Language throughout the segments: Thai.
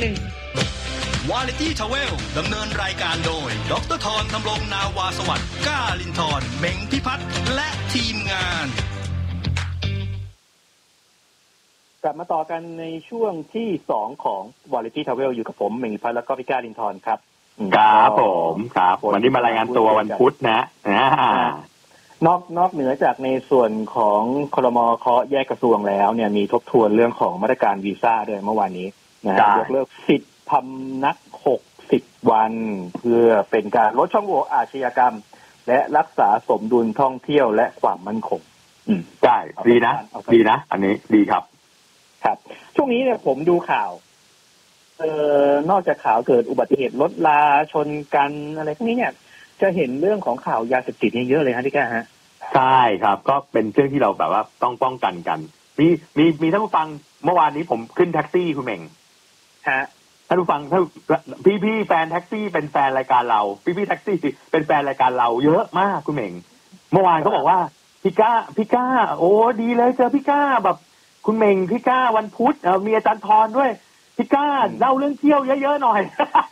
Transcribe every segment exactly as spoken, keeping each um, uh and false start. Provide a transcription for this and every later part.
หนึ่งวาไรตี้ทราเวลดำเนินรายการโดยดร.ธร ธำรงนาวาสวัสดิ์ก้าลินทร์เม้งพิพัฒน์และทีมงานกลับมาต่อกันในช่วงที่สองของ Variety Travel อยู่กับผมเม้งพิพัฒน์และก็พี่ก้าลินทร์ครับครับผมครับวันนี้มารายงานตัววันพุธนะนอกนอกเหนือจากในส่วนของครม.เคาะแยกกระทรวงแล้วเนี่ยมีทบทวนเรื่องของมาตรการวีซ่าด้วยเมื่อวานนี้นะฮะยกเลิกสิทธิ์พำนักหกสิบวันเพื่อเป็นการลดช่องโหว่อาชญากรรมและรักษาสมดุลท่องเที่ยวและความมั่นคงอืมใช่ดีนะดีนะอันนี้ดีครับครับช่วงนี้เนี่ยผมดูข่าวเอ่อนอกจากข่าวเกิดอุบัติเหตุรถราชนกันอะไรพวกนี้เนี่ยจะเห็นเรื่องของข่าวยาเสพติดเนี่ยเยอะเลยฮะพี่แก้ฮะใช่ครับก็เป็นเรื่องที่เราแบบว่าต้องป้องกันกันมีมีมีท่านผู้ฟังเมื่อวานนี้ผมขึ้นแท็กซี่คุณเม่งฮะท่านผู้ฟังท่านพี่พี่แฟนแท็กซี่เป็นแฟนรายการเราพี่พี่แท็กซี่เป็นแฟนรายการเราเยอะมากคุณเม่งเมื่อวานเขาบอกว่าพี่ก้าพี่ก้าโอ้ดีเลยเจอพี่ก้าแบบคุณเม่งพี่ก้าวันพุธเออมีอาจารย์ธรด้วยพี่ก้าเล่าเรื่องเที่ยวเยอะๆหน่อย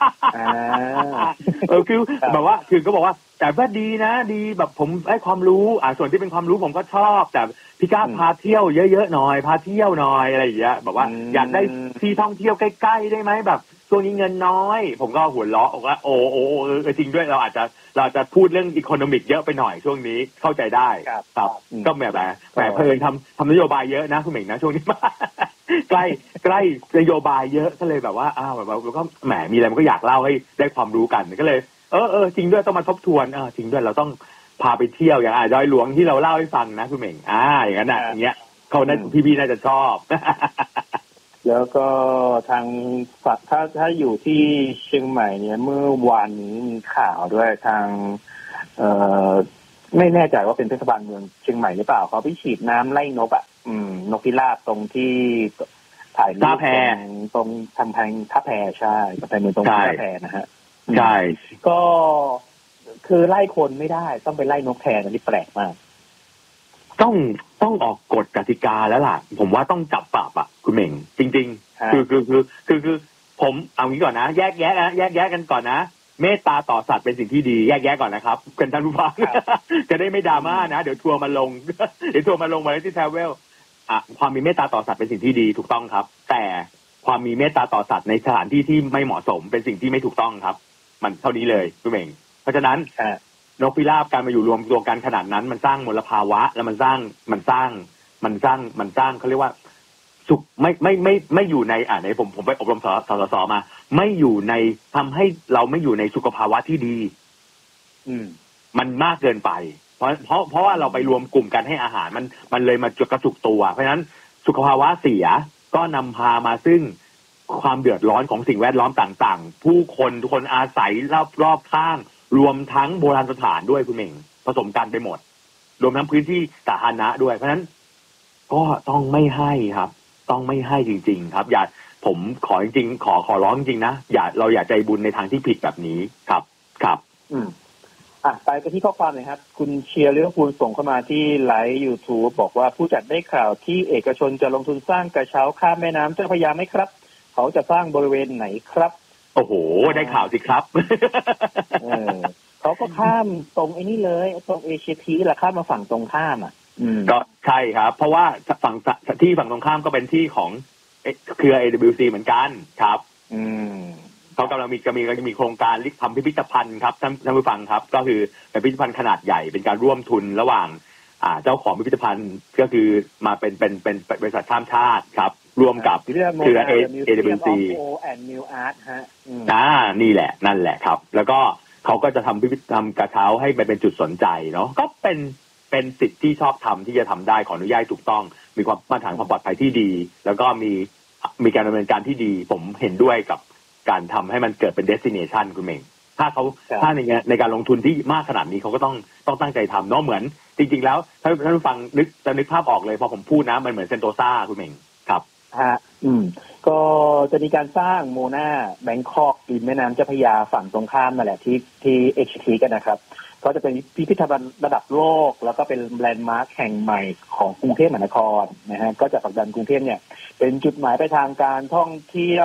เออคือแบบว่าคือก็บอกว่าแต่ว่าดีนะดีแบบผมให้ความรู้อ่าส่วนที่เป็นความรู้ผมก็ชอบแต่พี่ก้าพาเที่ยวเยอะๆหน่อยพาเที่ยวหน่อยอะไรอย่างเงี้ยแบบว่าอยากได้ที่ท่องเที่ยวใกล้ๆได้ไหมแบบช่วงนี้เงินน้อยผมก็หัวเราะบอกว่าโอ้โอ้เออจริงด้วยเราอาจจะเราจะพูดเรื่องอีโคโนมิกเยอะไปหน่อยช่วงนี้เข้าใจได้ครับก็แบบแบบเพลินทำทำนโยบายเยอะนะคุณเหม่งนะช่วงนี้ใกล้ใกล้นโยบายเยอะก็เลยแบบว่าอ้าวแบบเราก็แหมมีอะไรมันก็อยากเล่าให้ได้ความรู้กันก็เลยเออเออจริงด้วยต้องมาทบทวนเออจริงด้วยเราต้องพาไปเที่ยวอย่างอ่ะดอยหลวงที่เราเล่าให้ฟังนะคุณเหม่งอ่าอย่างนั้นอ่ะอย่างเงี้ยเขาน่าพี่ๆน่าจะชอบแล้วก็ทางฝั่งถ้าถ้าอยู่ที่เชียงใหม่เนี่ยเมื่อวานนี้มีข่าวด้วยทางเอ่อไม่แน่ใจว่าเป็นเทศบาลเมืองเชียงใหม่หรือเปล่าเขาไปฉีดน้ำไล่นกอ่ะอืมนกพิราบตรงที่ถ่ายรูปตรงทำทางท่าแพใช่ก็ไปเมืองตรงท่าแพนะฮะใช่ก็คือไล่คนไม่ได้ต้องไปไล่นกแทนอันนี้แปลกมากต้องต้องออกกฎกติกาแล้วล่ะผมว่าต้องจับปรับอ่ะคุณเหม่งจริงๆคือคือคือคือคือผมเอางี้ก่อนนะแยกแยะนะแยกแยะกันก่อนนะเมตตาต่อสัตว์เป็นสิ่งที่ดีแยกแยะก่อนนะครับเป็นท่านผู้ฟังจะได้ไม่ดราม่านะเดี๋ยวทัวร์มาลงเดี๋ยวทัวร์มาลงมาที่ Travel อ่ะความมีเมตตาต่อสัตว์เป็นสิ่งที่ดีถูกต้องครับแต่ความมีเมตตาต่อสัตว์ในสถานที่ที่ไม่เหมาะสมเป็นสิ่งที่ไม่ถูกต้องครับมันเท่านี้เลยคุณเหม่งเพราะฉะนั้นนกพิราบการมาอยู่รวมตัวกันขนาดนั้นมันสร้างมลภาวะแล้วมันสร้างมันสร้างมันสร้างมันสร้างเขาเรียกว่าสุขไม่ไม่ไม่ไม่อยู่ในอ่าในผมผมไปอบรมสสสมาไม่อยู่ในทำให้เราไม่อยู่ในสุขภาวะที่ดีอืมมันมากเกินไปเพราะเพราะเพราะว่าเราไปรวมกลุ่มกันให้อาหารมันมันเลยมาจุกกระจุกตัวเพราะฉะนั้นสุขภาวะเสียก็นำพามาซึ่งความเดือดร้อนของสิ่งแวดล้อมต่างๆผู้คนทุกคนอาศัยรอบรอบข้างรวมทั้งโบราณสถานด้วยคุณเม่งผสมกันไปหมดรวมทั้งพื้นที่สาธารณะด้วยเพราะฉะนั้นก็ต้องไม่ให้ครับต้องไม่ให้จริงๆครับอย่าผมขอจริงๆขอขอร้องจริงๆนะอย่าเราอย่าใจบุญในทางที่ผิดแบบนี้ครับครับอืมอ่ะไปกันที่ข้อความเลยครับคุณเชียร์ลิเวอร์พูลส่งเข้ามาที่ไลฟ์ YouTube บอกว่าผู้จัดได้ข่าวที่เอกชนจะลงทุนสร้างกระเช้าข้ามแม่น้ำเจ้าพระยาไหมครับเขาจะสร้างบริเวณไหนครับโอ้โหได้ข่าวสิครับเออเขาก็ข้ามตรงไอ้นี่เลยตรงเอเชียทีแหละข้ามมาฝั่งตรงข้ามอ่ะก็ใช่ครับเพราะว่าฝั่งที่ฝั่งตรงข้ามก็เป็นที่ของเครือ เอ ดับเบิลยู ซี เหมือนกันครับอืมเขากำลังมีจะมีจะมีโครงการทำพิพิธภัณฑ์ครับท่านท่านผู้ฟังครับก็คือเป็นพิพิธภัณฑ์ขนาดใหญ่เป็นการร่วมทุนระหว่างอ่าเจ้าของพิพิธภัณฑ์ก็คือมาเป็นเป็นเป็นบริษัทข้ามชาติครับรวมกับเครือ เอ ดับเบิลยู ซีฮะอ่านี่แหละนั่นแหละครับแล้วก็เขาก็จะทำพิพิธภัณฑ์กระเช้าให้เป็นจุดสนใจเนาะก็เป็นเป็นสิทธิ์ที่ชอบทำที่จะทำได้ขออนุญาตถูกต้องมีความมาตรฐานความปลอดภัยที่ดีแล้วก็มีมีการดำเนินการที่ดีผมเห็นด้วยกับการทำให้มันเกิดเป็น destination คุณเมงถ้าเขาถ้าในในการลงทุนที่มากขนาดนี้เขาก็ต้องต้องตั้งใจทำเนาะเหมือนจริงๆแล้วถ้าท่านผู้ฟังนึกจะนึกภาพออกเลยพอผมพูดนะมันเหมือนเซนโตซ่าคุณเมงครับฮะอืมก็จะมีการสร้างโมนาแบงคอกริมแม่น้ำเจ้าพระยาฝั่งตรงข้ามนั่นแหละที่ที่เอชทีกันนะครับก็จะเป็นพิพิธภัณฑ์ระดับโลกแล้วก็เป็นแลนด์มาร์คแห่งใหม่ของกรุงเทพมหานครนะฮะก็จะผลักดันกรุงเทพเนี่ยเป็นจุดหมายไปทางการท่องเที่ยว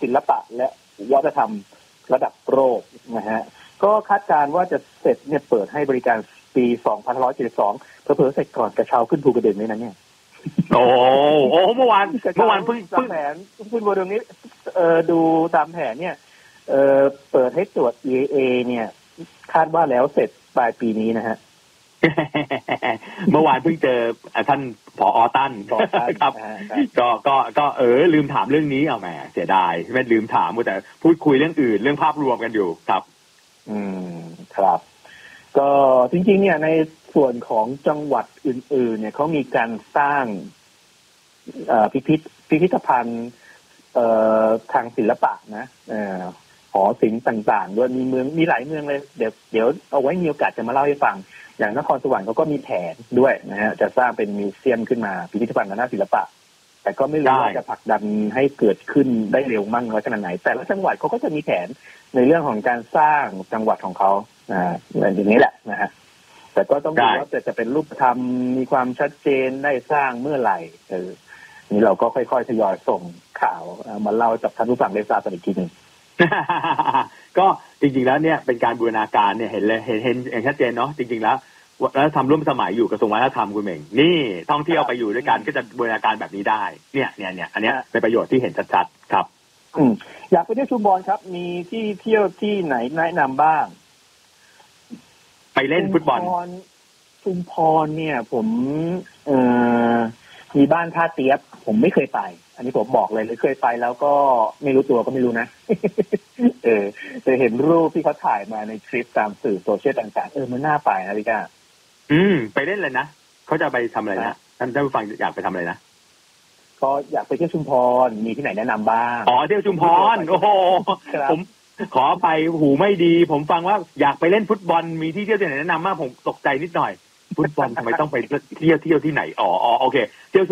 ศิลปะและวัฒนธรรมระดับโลกนะฮะก็คาดการณ์ว่าจะเสร็จเนี่ยเปิดให้บริการปีสองพันห้าร้อยเจ็ดสิบสองเผลอๆเสร็จก่อนกระเช้าขึ้นภูกระดึงเลยนะเนี่ยโอ้โหเมื่อวานเมื่อวานเพิ่งตามแผนคุณบัวดวงนี้เอ่อดูตามแผนเนี่ยเอ่อเปิดให้ตรวจ อี เอ เอ เนี่ยคาดว่าแล้วเสร็จปลายปีนี้นะฮะเมื่อวานเพิ่งเจอท่านผอ.ตั้นครับก็ก็ก็เออลืมถามเรื่องนี้เอาแหมเสียดายไม่ลืมถามแต่พูดคุยเรื่องอื่นเรื่องภาพรวมกันอยู่ครับอืมครับก็จริงๆเนี่ยในส่วนของจังหวัดอื่นๆเนี่ยเขามีการสร้างพิพิธพิพิธภัณฑ์ทางศิลปะนะหอศิลป์ต่างๆด้วยมีเมืองมีหลายเมืองเลยเดี๋ยวเดี๋ยวเอาไว้มีโอกาสจะมาเล่าให้ฟังอย่างนครสวรรค์เขาก็มีแผนด้วยนะฮะจะสร้างเป็นมิวเซียมขึ้นมาพิพิธภัณฑ์ทางด้านศิลปะแต่ก็ไม่รู้ว่าจะผลักดันให้เกิดขึ้นได้เร็วมั่งน้อยขนาดไหนแต่ละจังหวัดเขาก็จะมีแผนในเรื่องของการสร้างจังหวัดของเขาอ่าอย่างนี้แหละนะฮะแต่ก็ต้องดูว่าจะเป็นรูปธรรมมีความชัดเจนได้สร้างเมื่อไหร่เออนี่เราก็ค่อยๆทยอยส่งข่าวมาเล่ากับท่านผู้ฟังได้ทราบกันอีกทีนึงก็จริงๆแล้วเนี่ยเป็นการบูรณาการเนี่ยเห็นเลยเห็นเห็นอย่างชัดเจนเนาะจริงๆแล้วแล้วทำร่วมสมัยอยู่กระทรวงวัฒนธรรมคุณเหม่งนี่ท่องเที่ยวไปอยู่ด้วยกันก็จะบูรณาการแบบนี้ได้เนี่ยเนี่ยเนี่ยอันเนี้ยเป็นประโยชน์ที่เห็นชัดๆครับอืมอยากไปเที่ยวชุมพรครับมีที่เที่ยวที่ไหนแนะนำบ้างไปเล่นฟุตบอลชุมพรเนี่ยผมเอ่อมีบ้านท่าเตี้ยบผมไม่เคยไปอันนี้ผมบอกเลยไม่เคยไปแล้วก็ไม่รู้ตัวก็ไม่รู้นะ เออแต่เห็นรูปที่เขาถ่ายมาในทริปตามสื่อโซเชียลต่างๆเออมันน่าไปนะพี่ก้าอืมไปเล่นเลยนะเขาจะไปทำอะไรนะท่านท่านผู้ฟังอยากไปทำอะไรนะก็อยากไปเที่ยวชุมพรมีที่ไหนแนะนำบ้างอ๋อเที่ยวชุมพรโอ้โหผมขอไปหูไม่ดีผมฟังว่าอยากไปเล่นฟุตบอลมีที่เที่ยวที่ไหนแนะนำมากผมตกใจนิดหน่อยฟุตบอลทำไมต้องไปเที่ยวเที่ยวที่ไหนอ๋อโอเคเที่ยว